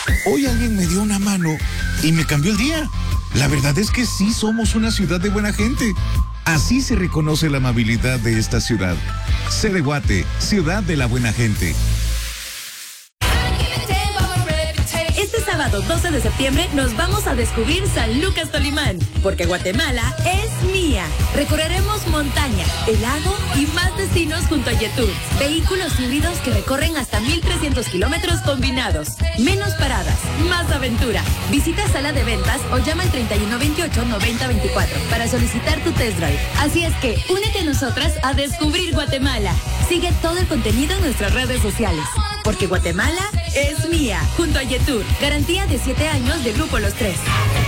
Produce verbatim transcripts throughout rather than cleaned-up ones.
Hoy alguien me dio una mano y me cambió el día. La verdad es que sí somos una ciudad de buena gente. Así se reconoce la amabilidad de esta ciudad. C de Guate, ciudad de la buena gente. Este sábado doce de septiembre nos vamos a descubrir San Lucas Tolimán, porque Guatemala es mía. Recorreremos montaña, el lago y más destinos junto a Yetur. Vehículos híbridos que recorren hasta mil trescientos kilómetros combinados. Menos paradas, más aventura. Visita sala de ventas o llama al treinta y uno veintiocho noventa veinticuatro para solicitar tu test drive. Así es que únete a nosotras a descubrir Guatemala. Sigue todo el contenido en nuestras redes sociales. Porque Guatemala es mía, junto a Yetur. Garantía de siete años de Grupo Los Tres.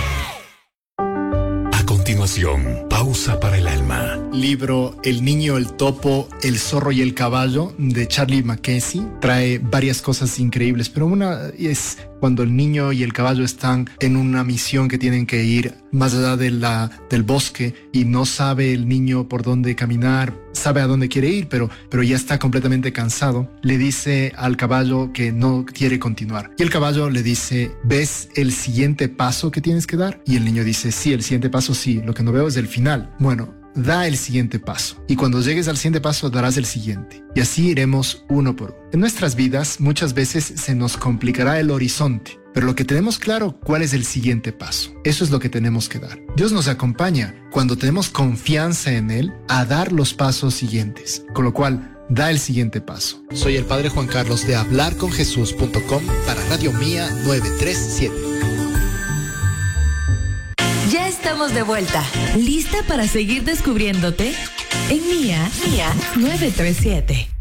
A continuación, pausa para el alma. Libro El niño, el topo, el zorro y el caballo de Charlie Mackesy. Trae varias cosas increíbles, pero una es cuando el niño y el caballo están en una misión que tienen que ir más allá de la, del bosque y no sabe el niño por dónde caminar, sabe a dónde quiere ir, pero, pero ya está completamente cansado. Le dice al caballo que no quiere continuar. Y el caballo le dice, ¿ves el siguiente paso que tienes que dar? Y el niño dice, sí, el siguiente paso sí, lo que no veo es el final. Bueno, da el siguiente paso. Y cuando llegues al siguiente paso, darás el siguiente. Y así iremos uno por uno. En nuestras vidas, muchas veces se nos complicará el horizonte, pero lo que tenemos claro, ¿cuál es el siguiente paso? Eso es lo que tenemos que dar. Dios nos acompaña cuando tenemos confianza en Él a dar los pasos siguientes. Con lo cual, da el siguiente paso. Soy el Padre Juan Carlos de hablar con jesús punto com para Radio Mía nueve tres siete. Ya estamos de vuelta. ¿Lista para seguir descubriéndote? En Mía, Mía nueve tres siete.